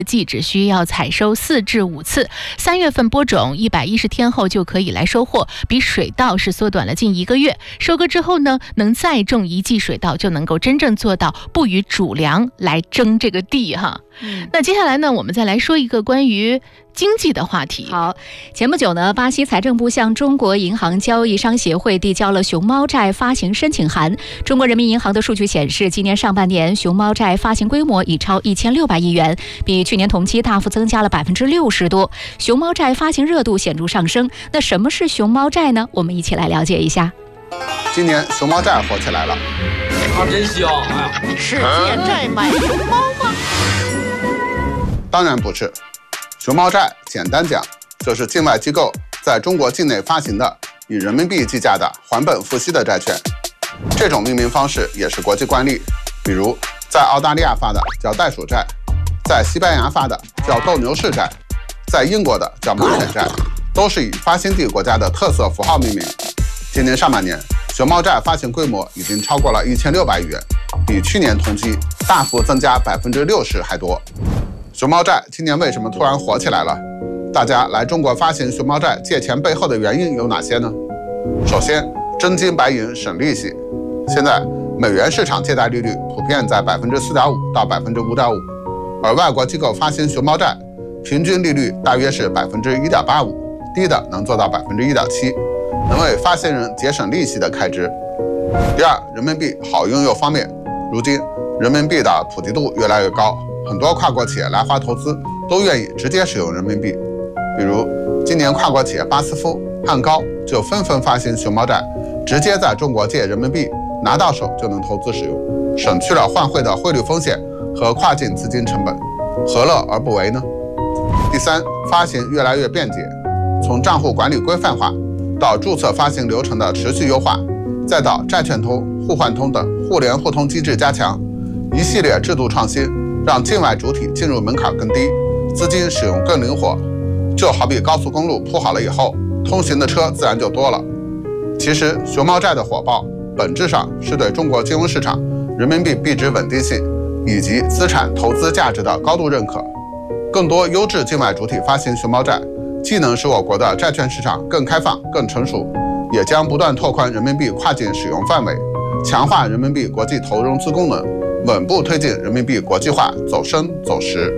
季只需要采收4至5次，3月份播种，110天后就可以来收获，比水稻是缩短了近1个月。收割之后呢，能再种1季水稻，就能够真正做到不与主粮来争这个地哈。那接下来呢，我们再来说一个关于经济的话题。 好，前不久呢，巴西财政部向中国银行交易商协会递交了熊猫债发行申请函。中国人民银行的数据显示，今年上半年熊猫债发行规模已超1600亿元，比去年同期大幅增加了60%多，熊猫债发行热度显著上升。那什么是熊猫债呢？我们一起来了解一下。 今年熊猫债火起来了， 它真香！ 是借债买熊猫吗？ 当然不是。熊猫债简单讲就是境外机构在中国境内发行的以人民币计价的还本付息的债券。这种命名方式也是国际惯例，比如在澳大利亚发的叫袋鼠债，在西班牙发的叫斗牛士债，在英国的叫马犬债，都是以发行地国家的特色符号命名。今年上半年，熊猫债发行规模已经超过了1600亿元，比去年同期大幅增加60%还多。熊猫债今年为什么突然火起来了？大家来中国发行熊猫债借钱背后的原因有哪些呢？首先，真金白银省利息。现在美元市场借贷利率普遍在4.5%到5.5%，而外国机构发行熊猫债，平均利率大约是1.85%，低的能做到1.7%，能为发行人节省利息的开支。第二，人民币好用又方便。如今人民币的普及度越来越高，很多跨国企业来华投资都愿意直接使用人民币。比如今年跨国企业巴斯夫、汉高就纷纷发行熊猫债，直接在中国借人民币，拿到手就能投资使用，省去了换汇的汇率风险和跨境资金成本，何乐而不为呢？第三，发行越来越便捷，从账户管理规范化到注册发行流程的持续优化，再到债券通、互换通等互联互通机制加强，一系列制度创新让境外主体进入门槛更低，资金使用更灵活。就好比高速公路铺好了以后，通行的车自然就多了。其实熊猫债的火爆本质上是对中国金融市场人民币币值稳定性以及资产投资价值的高度认可。更多优质境外主体发行熊猫债，既能使我国的债券市场更开放更成熟，也将不断拓宽人民币跨境使用范围，强化人民币国际投融资功能，稳步推进人民币国际化走深走实。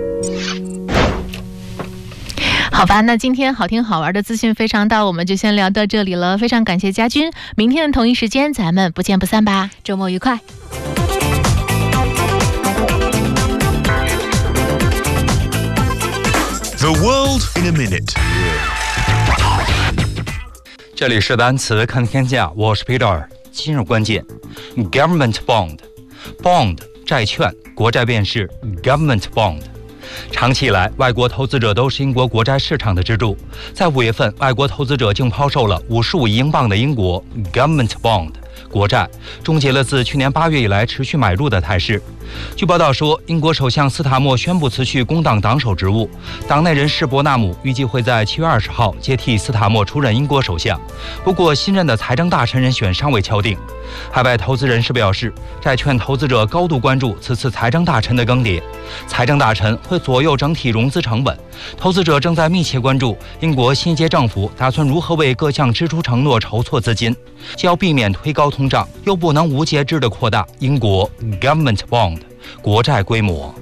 好吧，那今天好听好玩的资讯非常到，我们就先聊到这里了。非常感谢家军，明天的同一时间咱们不见不散吧，周末愉快。 The world in a minute。 这里是单词看天下，我是 Peter。今日关键 ：Government bond，bond 债券，国债便是 Government bond。长期以来，外国投资者都是英国国债市场的支柱。在5月份，外国投资者竟抛售了55亿英镑的英国 Government bond 国债，终结了自去年8月以来持续买入的态势。据报道说，英国首相斯塔默宣布辞去工党党首职务，党内人士伯纳姆预计会在7月20号接替斯塔默出任英国首相。不过，新任的财政大臣人选尚未敲定。海外投资人士表示，债券投资者高度关注此次财政大臣的更迭，财政大臣会左右整体融资成本。投资者正在密切关注英国新一届政府打算如何为各项支出承诺筹措资金，既要避免推高通胀，又不能无节制地扩大英国 Government Bond 国债规模。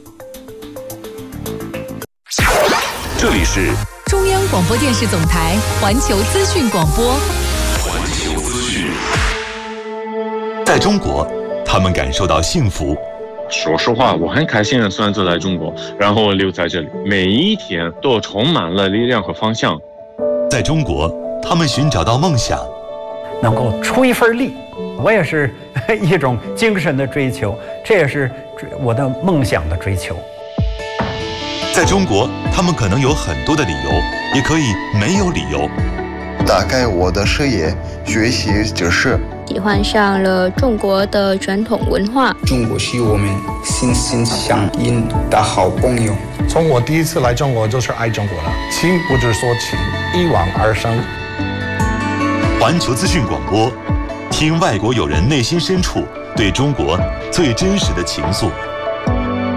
这里是中央广播电视总台环球资讯广播。 环球资讯。在中国，他们感受到幸福。 说实话，我很开心的选择来中国，然后留在这里，每一天都充满了力量和方向。 在中国，他们寻找到梦想， 能够出一份力，我也是一种精神的追求，这也是我的梦想的追求。 在中国，他们可能有很多的理由，也可以没有理由。 打开我的视野，学习知识， 喜欢上了中国的传统文化。 中国是我们心心相印的好朋友。 从我第一次来中国就是爱中国了，情不是说情，一往而生。 环球资讯广播，听外国友人内心深处对中国最真实的情愫。